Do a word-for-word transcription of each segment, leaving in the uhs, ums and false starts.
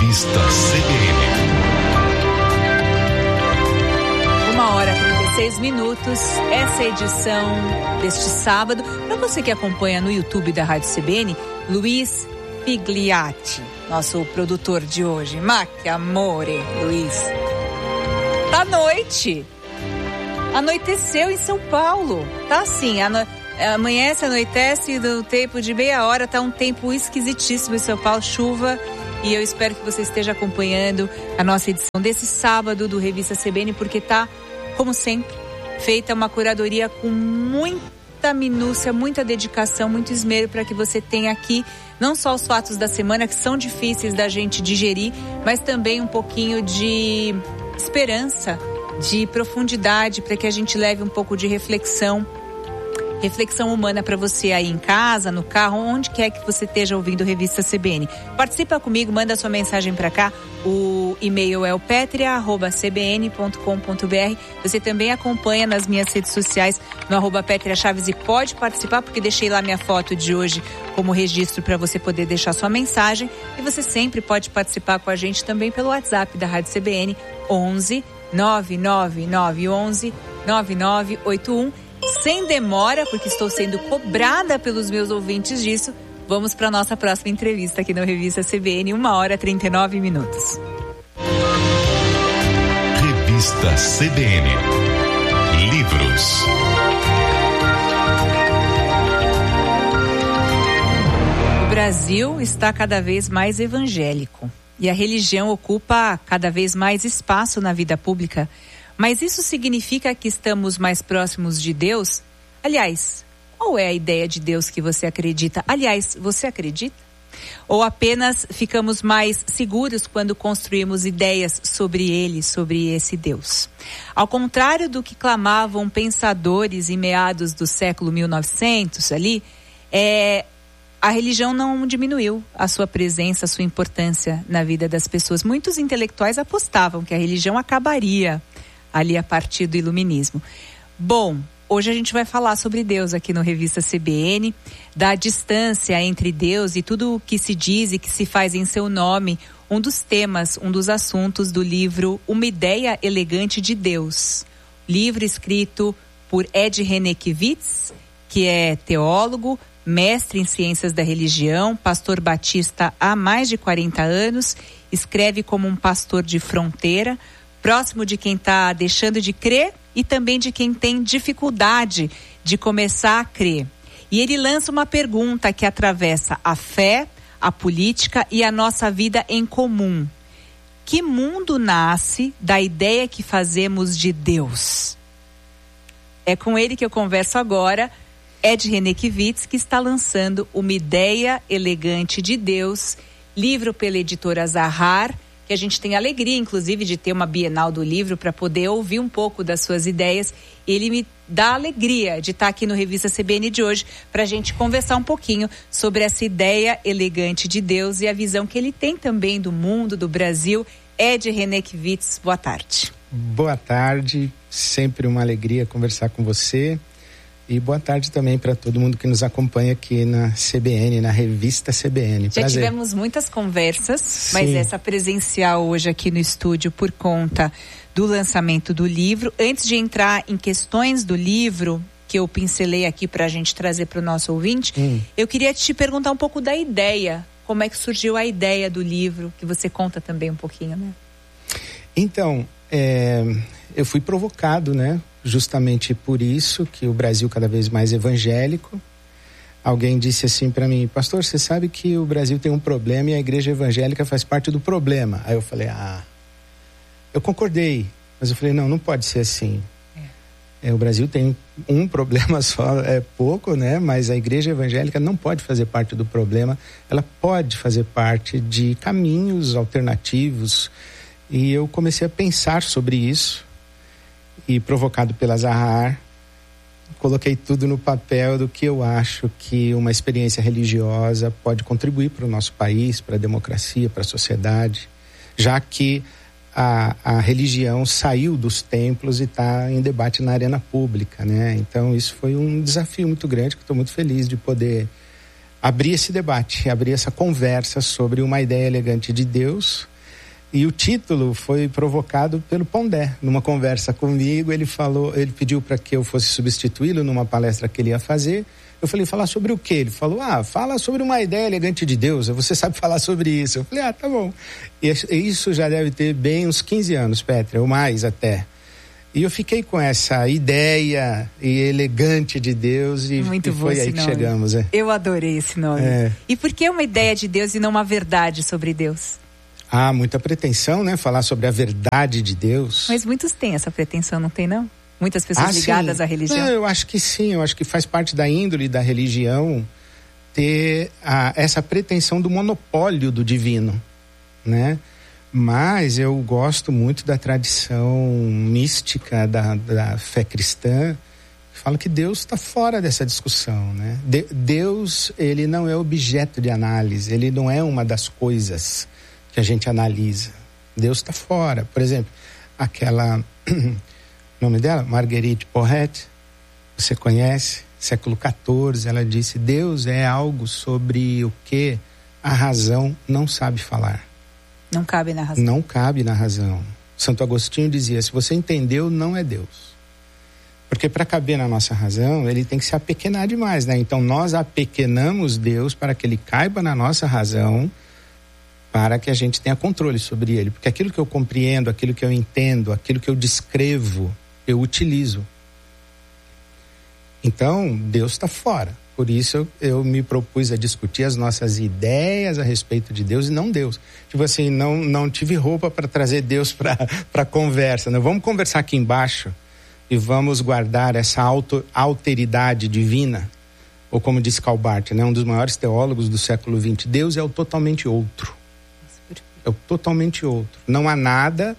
Revista C B N. Uma hora e trinta e seis minutos, essa edição deste sábado. Para você que acompanha no YouTube da Rádio C B N, Luiz Figliatti, nosso produtor de hoje. Ma que amore, Luiz. Tá noite. Anoiteceu em São Paulo. Tá assim, ano... amanhece, anoitece, no tempo de meia hora, tá um tempo esquisitíssimo em São Paulo, chuva. E eu espero que você esteja acompanhando a nossa edição desse sábado do Revista C B N, porque tá, como sempre, feita uma curadoria com muita minúcia, muita dedicação, muito esmero para que você tenha aqui não só os fatos da semana, que são difíceis da gente digerir, mas também um pouquinho de esperança, de profundidade, para que a gente leve um pouco de reflexão, reflexão humana para você aí em casa, no carro, onde quer que você esteja ouvindo Revista C B N. Participa comigo, manda sua mensagem para cá. O e-mail é o petria arroba c b n ponto com ponto b r. Você também acompanha nas minhas redes sociais no arroba Petria Chaves e pode participar, porque deixei lá minha foto de hoje como registro para você poder deixar sua mensagem. E você sempre pode participar com a gente também pelo WhatsApp da Rádio C B N, onze nove nove nove onze nove nove oito um. Sem demora, porque estou sendo cobrada pelos meus ouvintes disso, vamos para a nossa próxima entrevista aqui na Revista C B N, uma hora e trinta e nove minutos. Revista C B N. Livros. O Brasil está cada vez mais evangélico e a religião ocupa cada vez mais espaço na vida pública. Mas isso significa que estamos mais próximos de Deus? Aliás, qual é a ideia de Deus que você acredita? Aliás, você acredita? Ou apenas ficamos mais seguros quando construímos ideias sobre ele, sobre esse Deus? Ao contrário do que clamavam pensadores em meados do século mil e novecentos, ali, é, a religião não diminuiu a sua presença, a sua importância na vida das pessoas. Muitos intelectuais apostavam que a religião acabaria ali a partir do iluminismo. Bom, hoje a gente vai falar sobre Deus aqui no Revista C B N, da distância entre Deus e tudo o que se diz e que se faz em seu nome, um dos temas, um dos assuntos do livro Uma Ideia Elegante de Deus. Livro escrito por Ed Renekiewicz, que é teólogo, mestre em ciências da religião, pastor batista há mais de quarenta anos, escreve como um pastor de fronteira, próximo de quem está deixando de crer e também de quem tem dificuldade de começar a crer. E ele lança uma pergunta que atravessa a fé, a política e a nossa vida em comum. Que mundo nasce da ideia que fazemos de Deus? É com ele que eu converso agora, Ed Renekiewicz, que está lançando Uma Ideia Elegante de Deus, livro pela editora Zahar, que a gente tem alegria, inclusive, de ter uma Bienal do Livro para poder ouvir um pouco das suas ideias. Ele me dá alegria de estar aqui no Revista C B N de hoje para a gente conversar um pouquinho sobre essa ideia elegante de Deus e a visão que ele tem também do mundo, do Brasil. Ed Renekiewicz, boa tarde. Boa tarde, sempre uma alegria conversar com você. E boa tarde também para todo mundo que nos acompanha aqui na C B N, na Revista C B N. Já Prazer. Tivemos muitas conversas, Sim. Mas essa presencial hoje aqui no estúdio por conta do lançamento do livro. Antes de entrar em questões do livro, que eu pincelei aqui para a gente trazer para o nosso ouvinte, hum. eu queria te perguntar um pouco da ideia. Como é que surgiu a ideia do livro, que você conta também um pouquinho, né? Então, é, eu fui provocado, né? Justamente por isso que o Brasil cada vez mais evangélico. Alguém disse assim para mim: pastor, você sabe que o Brasil tem um problema e a igreja evangélica faz parte do problema. Aí eu falei, ah, eu concordei, mas eu falei, não, não pode ser assim. É. É, o Brasil tem um problema só, é pouco, né? Mas a igreja evangélica não pode fazer parte do problema, ela pode fazer parte de caminhos alternativos. E eu comecei a pensar sobre isso. E provocado pela Zahar, coloquei tudo no papel do que eu acho que uma experiência religiosa pode contribuir para o nosso país, para a democracia, para a sociedade, já que a, a religião saiu dos templos e está em debate na arena pública, né? Então isso foi um desafio muito grande, que estou muito feliz de poder abrir esse debate, abrir essa conversa sobre uma ideia elegante de Deus, E o título foi provocado pelo Pondé. Numa conversa comigo, ele falou, ele pediu para que eu fosse substituí-lo numa palestra que ele ia fazer. Eu falei, falar sobre o quê? Ele falou, ah, fala sobre uma ideia elegante de Deus, você sabe falar sobre isso. Eu falei, ah, tá bom. E isso já deve ter bem uns quinze anos, Petra, ou mais até. E eu fiquei com essa ideia elegante de Deus e, Muito e foi aí que chegamos. É. Eu adorei esse nome. É. E por que uma ideia de Deus e não uma verdade sobre Deus? Ah, muita pretensão, né? Falar sobre a verdade de Deus. Mas muitos têm essa pretensão, não tem não? Muitas pessoas ah, ligadas sim. à religião. Não, eu acho que sim, eu acho que faz parte da índole da religião ter a, essa pretensão do monopólio do divino, né? Mas eu gosto muito da tradição mística da, da fé cristã, que fala que Deus está fora dessa discussão, né? De, Deus, ele não é objeto de análise, ele não é uma das coisas que a gente analisa. Deus está fora. Por exemplo, aquela nome dela, Marguerite Porret, você conhece, século quatorze, ela disse, Deus é algo sobre o que a razão não sabe falar. Não cabe na razão. Não cabe na razão. Santo Agostinho dizia, se você entendeu, não é Deus. Porque para caber na nossa razão, ele tem que se apequenar demais, né? Então nós apequenamos Deus para que ele caiba na nossa razão, para que a gente tenha controle sobre ele. Porque aquilo que eu compreendo, aquilo que eu entendo, aquilo que eu descrevo, eu utilizo. Então, Deus está fora. Por isso eu, eu me propus a discutir as nossas ideias a respeito de Deus e não Deus. Tipo assim, não, não tive roupa para trazer Deus para a conversa. Né? Vamos conversar aqui embaixo e vamos guardar essa auto, alteridade divina. Ou como disse Calbart, né? Um dos maiores teólogos do século vinte, Deus é o totalmente outro. É o totalmente outro. Não há nada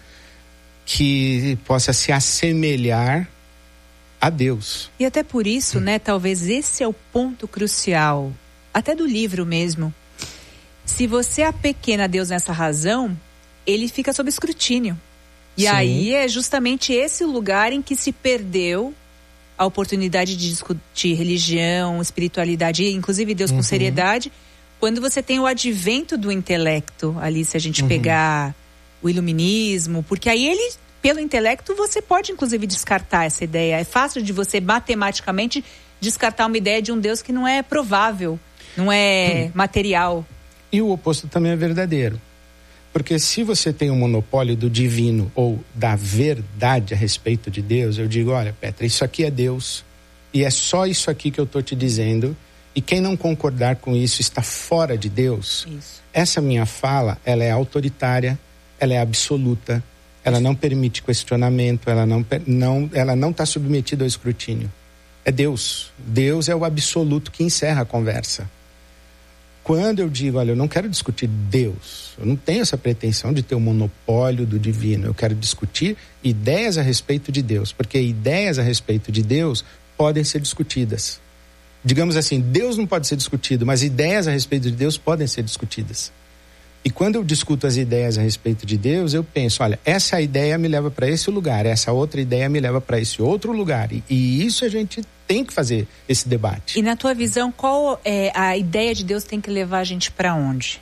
que possa se assemelhar a Deus. E até por isso, hum. né, talvez esse é o ponto crucial, até do livro mesmo. Se você apequena Deus nessa razão, ele fica sob escrutínio. E Sim. aí é justamente esse o lugar em que se perdeu a oportunidade de discutir religião, espiritualidade, inclusive Deus uhum. com seriedade, quando você tem o advento do intelecto ali, se a gente uhum. pegar o iluminismo, porque aí ele, pelo intelecto, você pode inclusive descartar essa ideia. É fácil de você matematicamente descartar uma ideia de um Deus que não é provável, não é uhum. material. E o oposto também é verdadeiro. Porque se você tem um monopólio do divino ou da verdade a respeito de Deus, eu digo, olha, Petra, isso aqui é Deus e é só isso aqui que eu estou te dizendo. E quem não concordar com isso está fora de Deus. Isso. Essa minha fala, ela é autoritária, ela é absoluta, ela não permite questionamento, ela não não, ela não está submetida ao escrutínio. É Deus. Deus é o absoluto que encerra a conversa. Quando eu digo, olha, eu não quero discutir Deus, eu não tenho essa pretensão de ter o monopólio do divino, eu quero discutir ideias a respeito de Deus, porque ideias a respeito de Deus podem ser discutidas. Digamos assim, Deus não pode ser discutido, mas ideias a respeito de Deus podem ser discutidas. E quando eu discuto as ideias a respeito de Deus, eu penso, olha, essa ideia me leva para esse lugar, essa outra ideia me leva para esse outro lugar. E, e isso a gente tem que fazer, esse debate. E na tua visão, qual é a ideia de Deus tem que levar a gente para onde?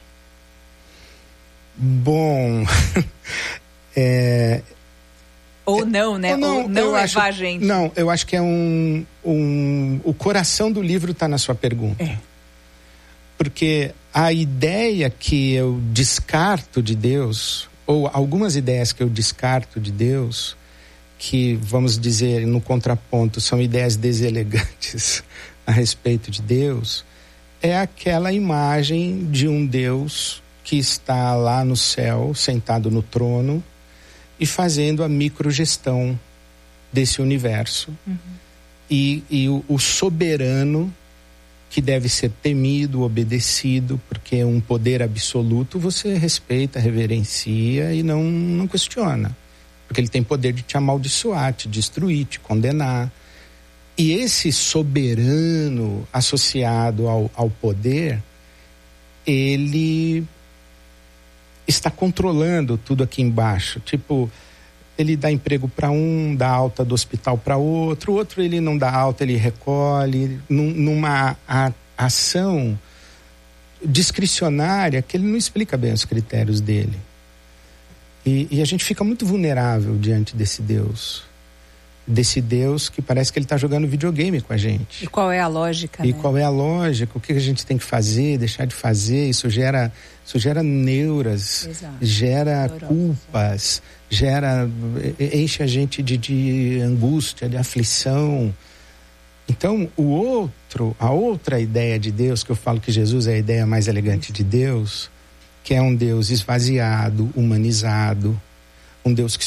Bom, é... Ou não, né? Ou não, Ou não levar acho, a gente. Não, eu acho que é um... um o coração do livro está na sua pergunta. É. Porque a ideia que eu descarto de Deus, ou algumas ideias que eu descarto de Deus, que, vamos dizer, no contraponto, são ideias deselegantes a respeito de Deus, é aquela imagem de um Deus que está lá no céu, sentado no trono, e fazendo a microgestão desse universo. Uhum. E, e o, o soberano, que deve ser temido, obedecido, porque é um poder absoluto, você respeita, reverencia e não, não questiona. Porque ele tem poder de te amaldiçoar, te destruir, te condenar. E esse soberano associado ao, ao poder, ele está controlando tudo aqui embaixo. Tipo, ele dá emprego para um, dá alta do hospital para outro, outro ele não dá alta, ele recolhe, num, numa a, ação discricionária que ele não explica bem os critérios dele. E, e a gente fica muito vulnerável diante desse Deus. Desse Deus que parece que ele está jogando videogame com a gente. E qual é a lógica, E né? qual é a lógica, o que a gente tem que fazer, deixar de fazer, isso gera, isso gera neuras, Exato. gera Neurose. culpas, gera, enche a gente de, de angústia, de aflição. Então, o outro, a outra ideia de Deus, que eu falo que Jesus é a ideia mais elegante de Deus, que é um Deus esvaziado, humanizado, um Deus que